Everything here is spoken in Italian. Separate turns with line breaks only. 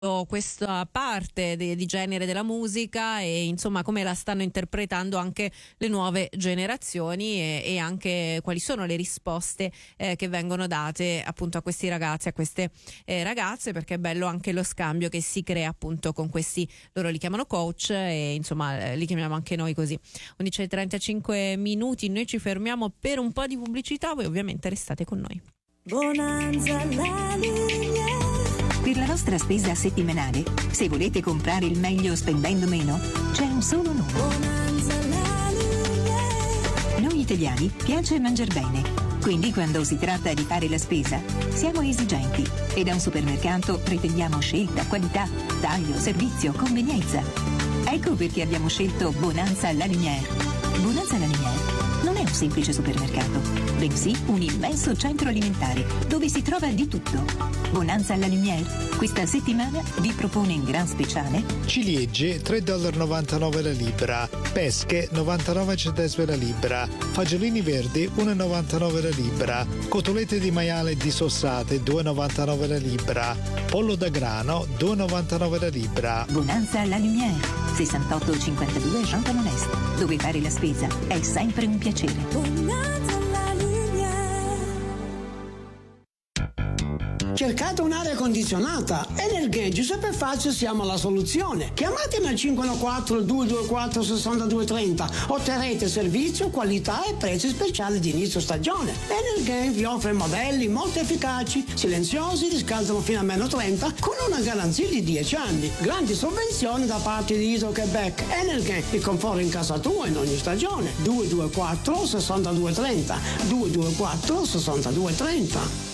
questa parte di genere della musica e insomma come la stanno interpretando anche le nuove generazioni e anche quali sono le risposte che vengono date appunto a questi ragazzi, a queste ragazze, perché è bello anche lo scambio che si crea appunto con questi, loro li chiamano coach e insomma li chiamiamo anche noi così. 11:35, noi ci fermiamo per un po' di pubblicità, voi ovviamente restate con noi.
Bonanza la linea.
Per la vostra spesa settimanale, se volete comprare il meglio spendendo meno, c'è un solo nome.
Bonanza la linea.
Noi italiani piace mangiar bene, quindi quando si tratta di fare la spesa siamo esigenti e da un supermercato pretendiamo scelta, qualità, taglio, servizio, convenienza. Ecco perché abbiamo scelto Bonanza La Lumière. Bonanza La Lumière non è un semplice supermercato, bensì un immenso centro alimentare dove si trova di tutto. Bonanza alla Lumière questa settimana vi propone in gran speciale
ciliegie $3,99 la libra, pesche 99 centesimi la libra, fagiolini verdi 1,99 la libra, cotolette di maiale disossate 2,99 la libra, pollo da grano 2,99 la libra.
Bonanza alla Lumière 6852 Jean Paul-Est, dove fare la spesa è sempre un piacere.
Bonanza la linea.
Cercate un'aria condizionata? Energy Giuseppe Faccio siamo la soluzione. Chiamatemi al 514 224 6230. Otterrete servizio, qualità e prezzi speciali di inizio stagione. Energy vi offre modelli molto efficaci, silenziosi, riscaldano fino a -30 con una garanzia di 10 anni. Grandi sovvenzioni da parte di Hydro-Québec. Energy, il conforto in casa tua in ogni stagione. 224 6230. 224 6230.